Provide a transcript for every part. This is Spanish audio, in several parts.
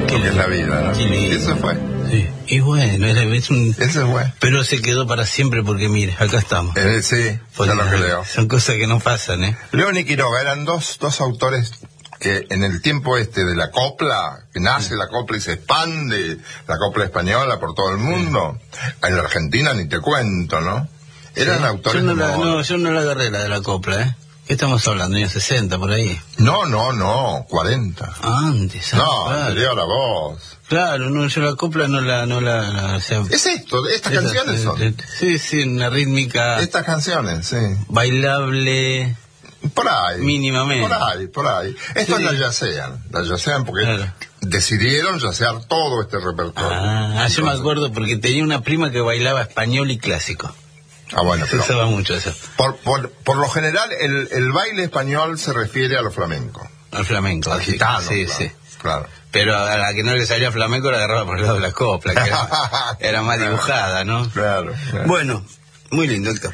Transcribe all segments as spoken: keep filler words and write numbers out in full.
lo que es la vida, ¿no? Eso fue. Sí. Y bueno, es un... Eso fue. Pero se quedó para siempre porque, mire, acá estamos. Eh, sí, porque, ya lo creo. Son cosas que no pasan, ¿eh? León y Quiroga eran dos, dos autores que en el tiempo este de la copla, que nace la copla y se expande, la copla española por todo el mundo, sí. En la Argentina ni te cuento, ¿no? Eran sí. autores... Yo no, la, como... no, yo no la agarré la de la copla, ¿eh? ¿Qué estamos hablando? ¿Años sesenta, por ahí? No, no, no, cuarenta. Antes, no, claro. anterior a la voz. Claro, no, yo la copla no la... No la, no, o sea, es esto, estas esa, canciones son. Sí, sí, una rítmica... Estas canciones, sí. Bailable... Por ahí. Mínimamente. Por ahí, por ahí. Estas sí. las yacean, las yacean porque claro. decidieron yacear todo este repertorio. Ah, Entonces, yo me acuerdo porque tenía una prima que bailaba español y clásico. Ah, bueno, se usaba mucho eso. Por, por, por lo general, el, el baile español se refiere a lo flamenco. Al flamenco. Al gitano, sí, claro, sí. Claro. Pero a la que no le salía flamenco la agarraba por el lado de la copla, que era, era más dibujada, ¿no? Claro, claro. Bueno, muy lindo, Héctor.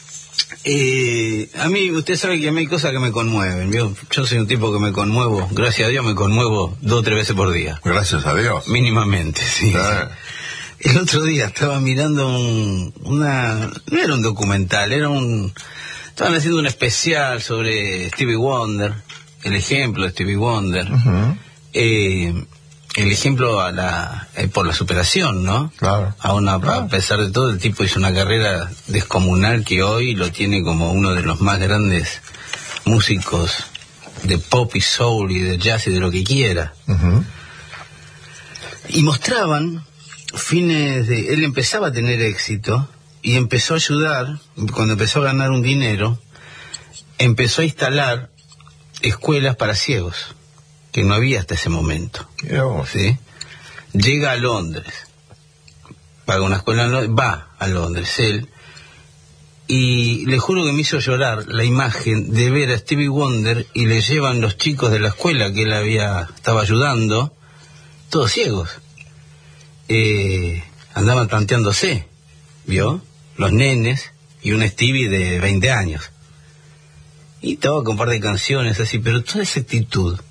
Eh, a mí, usted sabe que a mí hay cosas que me conmueven. Yo, yo soy un tipo que me conmuevo, gracias a Dios me conmuevo dos o tres veces por día. Gracias a Dios. Mínimamente, sí. Ah. El otro día estaba mirando un, una... No era un documental, era un... Estaban haciendo un especial sobre Stevie Wonder, el ejemplo de Stevie Wonder. Uh-huh. eh, el ejemplo a la eh, por la superación, ¿no? Claro. A, una, claro. a pesar de todo, el tipo hizo una carrera descomunal que hoy lo tiene como uno de los más grandes músicos de pop y soul y de jazz y de lo que quiera. Uh-huh. Y mostraban fines de... Él empezaba a tener éxito y empezó a ayudar, cuando empezó a ganar un dinero, empezó a instalar escuelas para ciegos, que no había hasta ese momento. ¿Sí? Llega a Londres, paga una escuela en Londres, va a Londres él, y le juro que me hizo llorar la imagen de ver a Stevie Wonder y le llevan los chicos de la escuela que él había estaba ayudando, todos ciegos. Eh, andaban tanteándose, ¿vio? Los nenes y un Stevie de veinte años. Y todo con un par de canciones así, pero toda esa actitud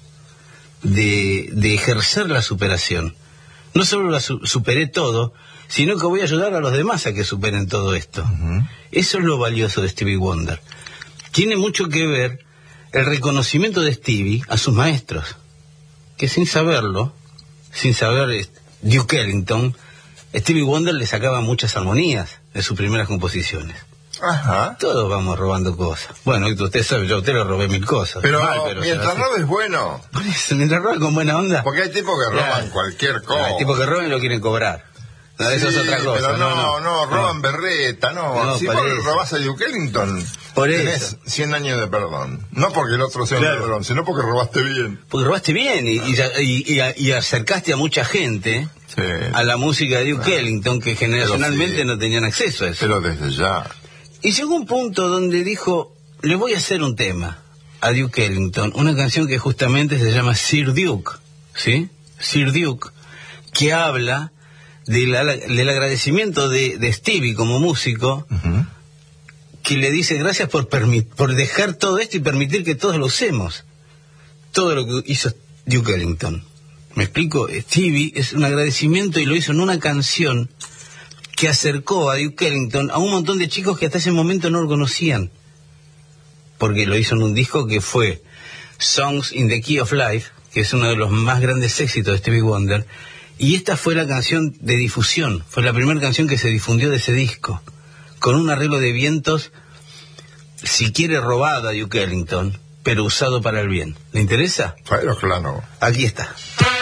de, de ejercer la superación. No solo la su, superé todo, sino que voy a ayudar a los demás a que superen todo esto. Uh-huh. Eso es lo valioso de Stevie Wonder. Tiene mucho que ver el reconocimiento de Stevie a sus maestros, que sin saberlo, sin saber Duke Ellington, Stevie Wonder le sacaba muchas armonías de sus primeras composiciones. Ajá. Todos vamos robando cosas. Bueno, usted sabe, yo a usted le robé mil cosas. Pero, mal, pero mientras robes bueno. Por eso, mientras robes con buena onda. Porque hay tipos que roban claro. cualquier cosa. Hay tipos que roban y lo quieren cobrar. No, sí, eso es otra cosa. Pero no, no, no, no roban no. berreta, no. no si vos robás a Duke Ellington, por tenés eso. cien años de perdón. No porque el otro sea claro. un perdón, sino porque robaste bien. Porque robaste bien y, claro. y, y, y, y acercaste a mucha gente sí. a la música de Duke claro. Ellington, que generacionalmente sí. no tenían acceso a eso. Pero desde ya. Y llegó un punto donde dijo, le voy a hacer un tema a Duke Ellington, una canción que justamente se llama Sir Duke, ¿sí? Sir Duke, que habla de la, del agradecimiento de, de Stevie como músico, uh-huh. que le dice gracias por, permit, por dejar todo esto y permitir que todos lo usemos. Todo lo que hizo Duke Ellington. ¿Me explico? Stevie es un agradecimiento y lo hizo en una canción que acercó a Duke Ellington a un montón de chicos que hasta ese momento no lo conocían. Porque lo hizo en un disco que fue Songs in the Key of Life, que es uno de los más grandes éxitos de Stevie Wonder, y esta fue la canción de difusión, fue la primera canción que se difundió de ese disco, con un arreglo de vientos, si quiere robado a Duke Ellington, pero usado para el bien. ¿Le interesa? Claro, claro. Aquí está.